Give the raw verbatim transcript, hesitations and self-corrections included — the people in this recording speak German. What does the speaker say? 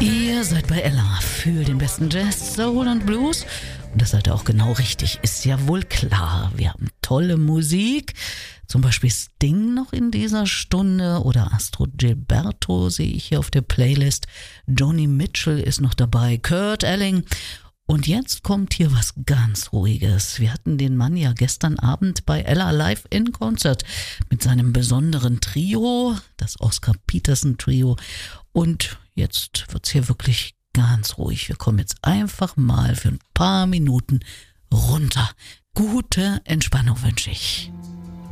Ihr seid bei Ella für den besten Jazz, Soul und Blues. Und das seid ihr auch genau richtig, ist ja wohl klar. Wir haben tolle Musik, zum Beispiel Sting noch in dieser Stunde oder Astro Gilberto sehe ich hier auf der Playlist. Joni Mitchell ist noch dabei, Kurt Elling. Und jetzt kommt hier was ganz Ruhiges. Wir hatten den Mann ja gestern Abend bei Ella live in Concert mit seinem besonderen Trio, das Oscar Peterson Trio. Und jetzt wird's hier wirklich ganz ruhig. Wir kommen jetzt einfach mal für ein paar Minuten runter. Gute Entspannung wünsche ich.